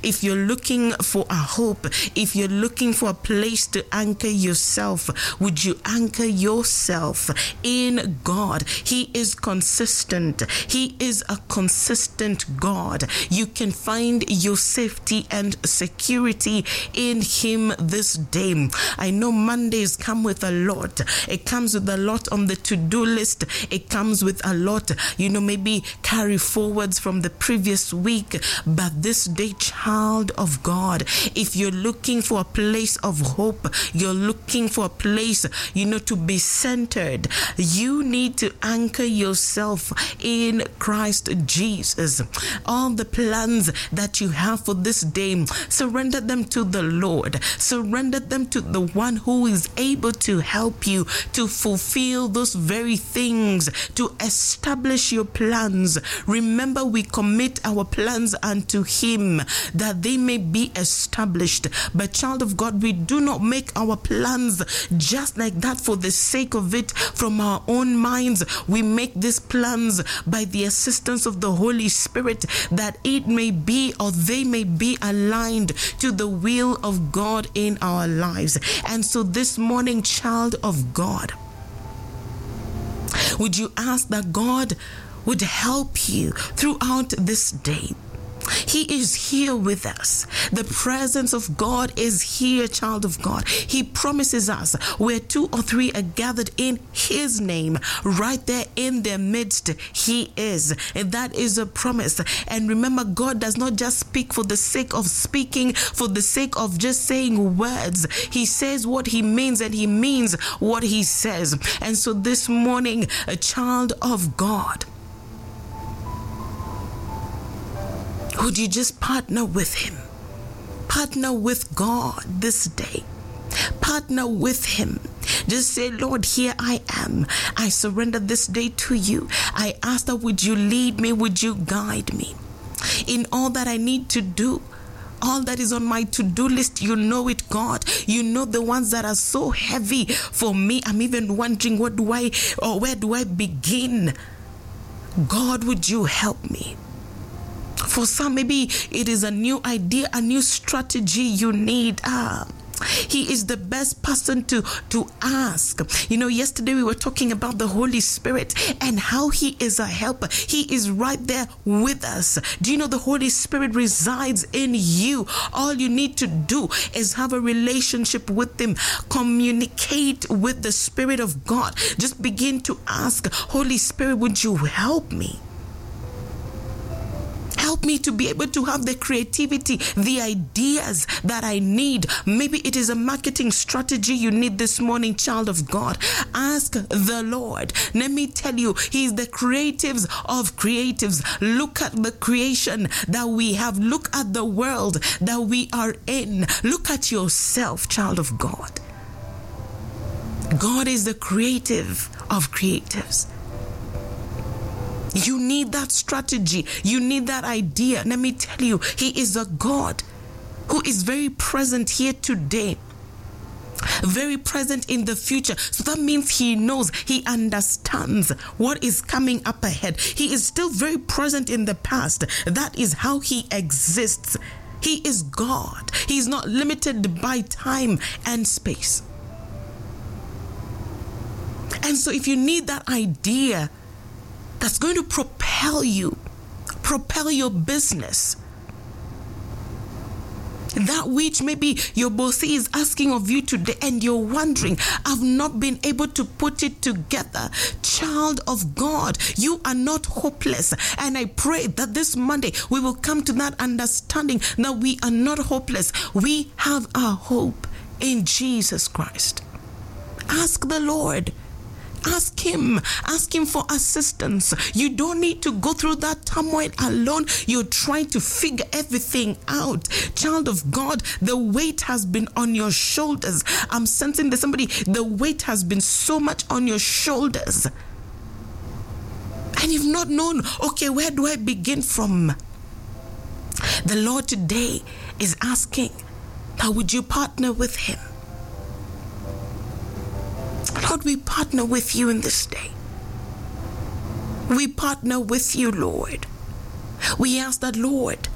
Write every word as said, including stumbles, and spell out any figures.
if you're looking for a hope, if you're looking for a place to anchor yourself, would you anchor yourself in God? He is consistent. He is a consistent God. You can find your safety and security in Him this day. I know Mondays come with a lot. It comes with a lot on the to-do list. It comes with a lot, you know, maybe carry forwards from the previous week. But this day, child of God, if you're looking for a place of hope, you're looking for a place, you know, to be centered, you need to anchor yourself in Christ Jesus. All the plans that you have for this day, surrender them to the Lord. Surrender them to the one who is able to help you to fulfill those very things, to establish your plans. Remember, we commit our plans unto Him that they may be established. But child of God, we do not make our plans just like that for the sake of it from our own minds. We make these plans by the assistance of the Holy Spirit, that it may be, or they may be, aligned to the will of God in our lives. And so this morning, child of God, would you ask that God would help you throughout this day? He is here with us. The presence of God is here, child of God. He promises us where two or three are gathered in His name, right there in their midst, He is. And that is a promise. And remember, God does not just speak for the sake of speaking, for the sake of just saying words. He says what He means, and He means what He says. And so this morning, a child of God, would you just partner with Him? Partner with God this day. Partner with Him. Just say, Lord, here I am. I surrender this day to You. I ask that would You lead me? Would You guide me in all that I need to do? All that is on my to-do list, You know it, God. You know the ones that are so heavy for me. I'm even wondering, what do I, or where do I begin? God, would You help me? For some, maybe it is a new idea, a new strategy you need. Ah, He is the best person to, to ask. You know, yesterday we were talking about the Holy Spirit and how He is a helper. He is right there with us. Do you know the Holy Spirit resides in you? All you need to do is have a relationship with Him. Communicate with the Spirit of God. Just begin to ask, Holy Spirit, would You help me? Help me to be able to have the creativity, the ideas that I need. Maybe it is a marketing strategy you need this morning, child of God. Ask the Lord. Let me tell you, He is the creatives of creatives. Look at the creation that we have. Look at the world that we are in. Look at yourself, child of God. God is the creative of creatives. You need that strategy. You need that idea. Let me tell you, He is a God who is very present here today, very present in the future. So that means He knows, He understands what is coming up ahead. He is still very present in the past. That is how He exists. He is God. He is not limited by time and space. And so if you need that idea that's going to propel you, propel your business, that which maybe your bossy is asking of you today and you're wondering, I've not been able to put it together. Child of God, you are not hopeless. And I pray that this Monday we will come to that understanding that we are not hopeless. We have our hope in Jesus Christ. Ask the Lord. Ask Him. Ask Him for assistance. You don't need to go through that turmoil alone. You're trying to figure everything out. Child of God, the weight has been on your shoulders. I'm sensing that somebody, the weight has been so much on your shoulders. And you've not known, okay, where do I begin from? The Lord today is asking, how would you partner with Him? Lord, we partner with You in this day. We partner with You, Lord. We ask that, Lord,